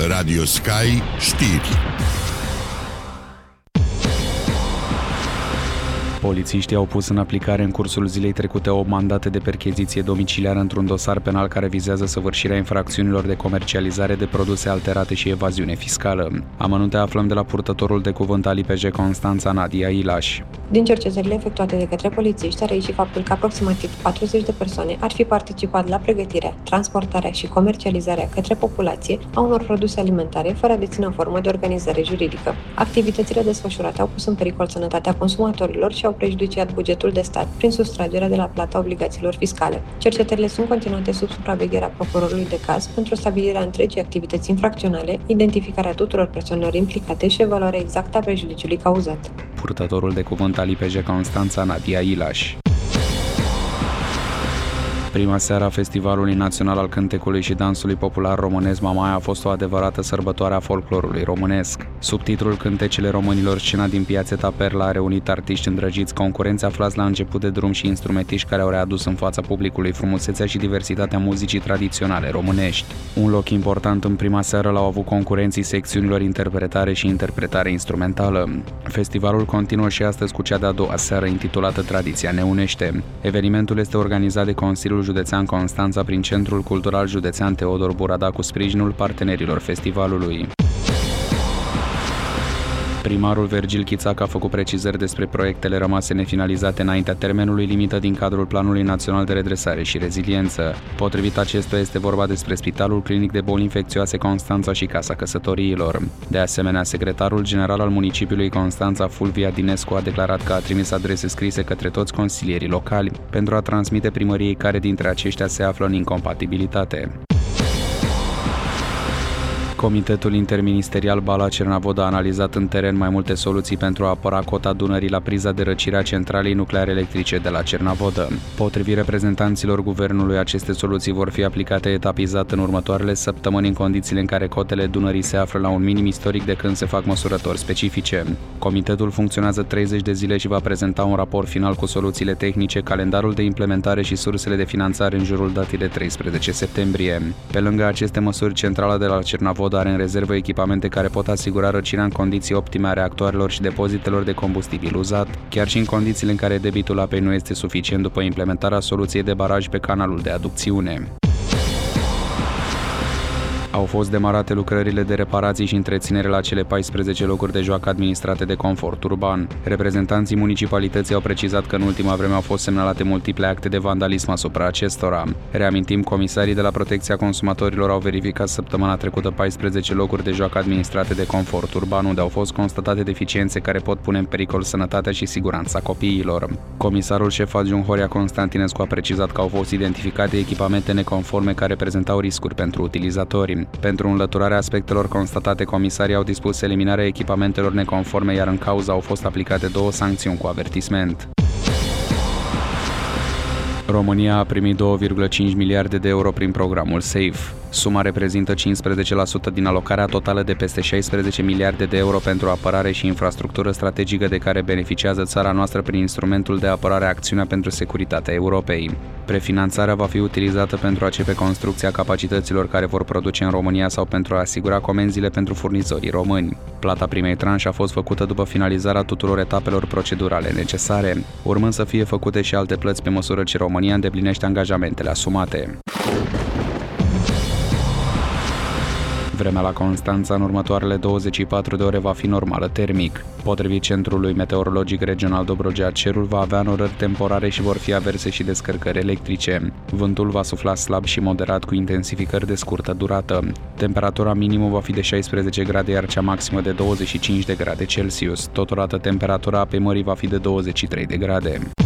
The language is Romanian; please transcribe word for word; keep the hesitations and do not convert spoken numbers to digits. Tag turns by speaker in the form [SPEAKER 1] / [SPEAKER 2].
[SPEAKER 1] Radio Sky Știri.
[SPEAKER 2] Polițiștii au pus în aplicare în cursul zilei trecute o mandate de percheziție domiciliară într-un dosar penal care vizează săvârșirea infracțiunilor de comercializare de produse alterate și evaziune fiscală. Amănunte aflăm de la purtătorul de cuvânt al I P J Constanța, Nadia Ilaș.
[SPEAKER 3] Din cercetările efectuate de către polițiști a reieșit faptul că aproximativ patruzeci de persoane ar fi participat la pregătirea, transportarea și comercializarea către populație a unor produse alimentare fără a deține formă de organizare juridică. Activitățile desfășurate au pus în pericol sănătatea consumatorilor și au prejudiciat bugetul de stat prin sustragerea de la plata obligațiilor fiscale. Cercetările sunt continuate sub supravegherea procurorului de caz pentru stabilirea întregii activități infracționale, identificarea tuturor persoanelor implicate și evaluarea exactă a prejudiciului cauzat.
[SPEAKER 2] Purtătorul de cuvânt al I P J Constanța, Nadia Ilaș. Prima seară a Festivalului Național al Cântecului și Dansului Popular Românesc Mamaia a fost o adevărată sărbătoare a folclorului românesc. Sub titlul Cântecele Românilor, scena din Piațeta Perla a reunit artiști îndrăgiți, concurenți aflați la început de drum și instrumentiști care au readus în fața publicului frumusețea și diversitatea muzicii tradiționale românești. Un loc important în prima seară l-au avut concurenții secțiunilor interpretare și interpretare instrumentală. Festivalul continuă și astăzi cu cea de-a doua seară intitulată Tradiția ne unește. Evenimentul este organizat de Consiliul Județean Constanța prin Centrul Cultural Județean Teodor Burada cu sprijinul partenerilor festivalului. Primarul Vergil Chițac a făcut precizări despre proiectele rămase nefinalizate înaintea termenului limită din cadrul Planului Național de Redresare și Reziliență. Potrivit acestuia, este vorba despre Spitalul Clinic de Boli Infecțioase Constanța și Casa Căsătoriilor. De asemenea, secretarul general al municipiului Constanța, Fulvia Dinescu, a declarat că a trimis adrese scrise către toți consilierii locali pentru a transmite primăriei care dintre aceștia se află în incompatibilitate. Comitetul interministerial Bala-Cernavoda a analizat în teren mai multe soluții pentru a apăra cota Dunării la priza de răcire a centralei nucleare electrice de la Cernavodă. Potrivit reprezentanților guvernului, aceste soluții vor fi aplicate etapizat în următoarele săptămâni în condițiile în care cotele Dunării se află la un minim istoric de când se fac măsurători specifice. Comitetul funcționează treizeci de zile și va prezenta un raport final cu soluțiile tehnice, calendarul de implementare și sursele de finanțare în jurul datei de treisprezece septembrie. Pe lângă aceste măsuri, centrala de la Cernavodă are în rezervă echipamente care pot asigura răcirea în condiții optime a reactoarelor și depozitelor de combustibil uzat, chiar și în condițiile în care debitul apei nu este suficient după implementarea soluției de baraj pe canalul de aducțiune. Au fost demarate lucrările de reparații și întreținere la cele paisprezece locuri de joacă administrate de Confort Urban. Reprezentanții municipalității au precizat că în ultima vreme au fost semnalate multiple acte de vandalism asupra acestora. Reamintim, comisarii de la Protecția Consumatorilor au verificat săptămâna trecută paisprezece locuri de joacă administrate de Confort Urban, unde au fost constatate deficiențe care pot pune în pericol sănătatea și siguranța copiilor. Comisarul șef adjunct Horia Constantinescu a precizat că au fost identificate echipamente neconforme care prezentau riscuri pentru utilizatori. Pentru înlăturarea aspectelor constatate, comisarii au dispus eliminarea echipamentelor neconforme, iar în cauză au fost aplicate două sancțiuni cu avertisment. România a primit două virgulă cinci miliarde de euro prin programul SAFE. Suma reprezintă cincisprezece la sută din alocarea totală de peste șaisprezece miliarde de euro pentru apărare și infrastructură strategică de care beneficiază țara noastră prin instrumentul de apărare Acțiunea pentru Securitatea Europei. Prefinanțarea va fi utilizată pentru a începe construcția capacităților care vor produce în România sau pentru a asigura comenzile pentru furnizorii români. Plata primei tranșe a fost făcută după finalizarea tuturor etapelor procedurale necesare, urmând să fie făcute și alte plăți pe măsură ce România îndeplinește angajamentele asumate. Vremea la Constanța în următoarele douăzeci și patru de ore va fi normală termic. Potrivit Centrului Meteorologic Regional Dobrogea, cerul va avea înnorări temporare și vor fi averse și descărcări electrice. Vântul va sufla slab și moderat cu intensificări de scurtă durată. Temperatura minimă va fi de șaisprezece grade, iar cea maximă de douăzeci și cinci de grade Celsius. Totodată temperatura apei mării va fi de douăzeci și trei de grade.